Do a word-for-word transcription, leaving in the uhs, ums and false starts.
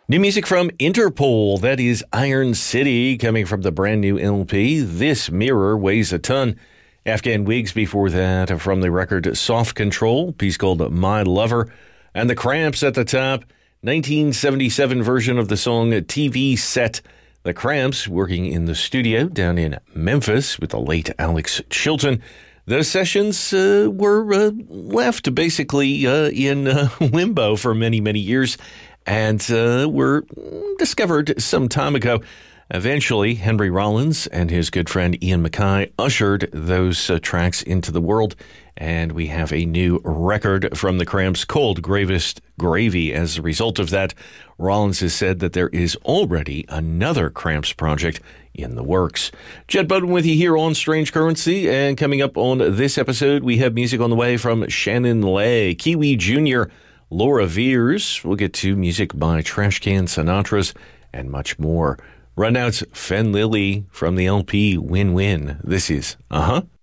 New music from Interpol, that is Iron City, coming from the brand new L P, This Mirror Weighs a Ton. Afghan Wigs before that, from the record Soft Control, a piece called My Lover. And the Cramps at the top, nineteen seventy-seven version of the song T V Set. The Cramps working in the studio down in Memphis with the late Alex Chilton. Those sessions uh, were uh, left basically uh, in uh, limbo for many, many years and uh, were discovered some time ago. Eventually, Henry Rollins and his good friend Ian MacKaye ushered those uh, tracks into the world, and we have a new record from the Cramps called Gravest Gravy. As a result of that, Rollins has said that there is already another Cramps project in the works. Jed Bowden with you here on Strange Currency, and coming up on this episode, we have music on the way from Shannon Lay, Kiwi Junior, Laura Veers. We'll get to music by Trashcan Sinatras and much more. Right now, it's Fen Lily from the L P Win Win. This is Uh-huh.